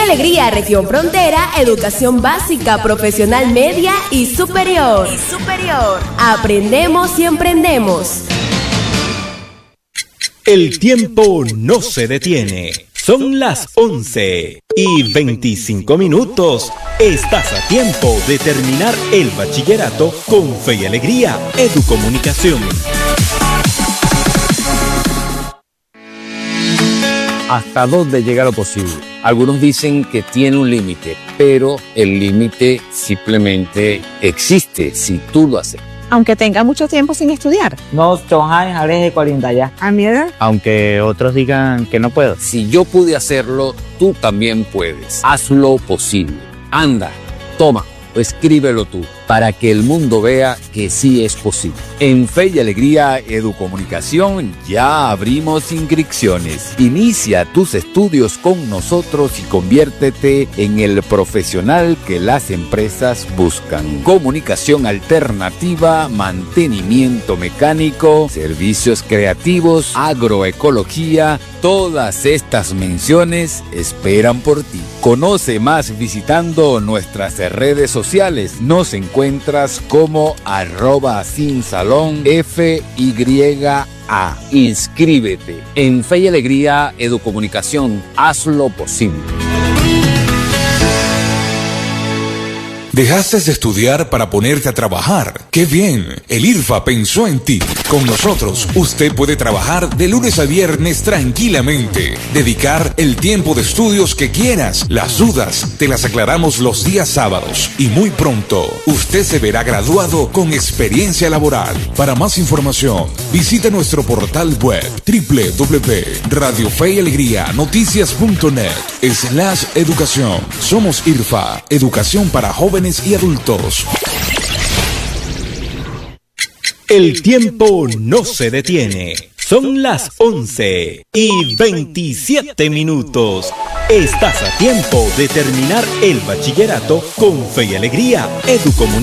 Alegría Región Frontera, educación básica, profesional media y superior. Aprendemos y emprendemos. El tiempo no se detiene. Son las 11:25. Estás a tiempo de terminar el bachillerato con Fe y Alegría Educomunicación. ¿Hasta dónde llega lo posible? Algunos dicen que tiene un límite, pero el límite simplemente existe si tú lo haces. Aunque tenga mucho tiempo sin estudiar. No, de 40 ya. ¿A mi edad? Aunque otros digan que no puedo. Si yo pude hacerlo, tú también puedes. Hazlo posible. Anda, toma, escríbelo tú, para que el mundo vea que sí es posible. En Fe y Alegría Educomunicación ya abrimos inscripciones. Inicia tus estudios con nosotros y conviértete en el profesional que las empresas buscan. Comunicación alternativa, mantenimiento mecánico, servicios creativos, agroecología, todas estas menciones esperan por ti. Conoce más visitando nuestras redes sociales. Nos encuentras como @sinsalonfya. Inscríbete en Fe y Alegría Educomunicación. Hazlo posible. ¿Dejaste de estudiar para ponerte a trabajar? ¡Qué bien! El IRFA pensó en ti. Con nosotros, usted puede trabajar de lunes a viernes tranquilamente. Dedicar el tiempo de estudios que quieras. Las dudas te las aclaramos los días sábados. Y muy pronto, usted se verá graduado con experiencia laboral. Para más información, visita nuestro portal web www.radiofeyalegrianoticias.net/educación. Somos IRFA, educación para jóvenes y adultos. El tiempo no se detiene. Son las 11:27. Estás a tiempo de terminar el bachillerato con Fe y Alegría Educomunicación.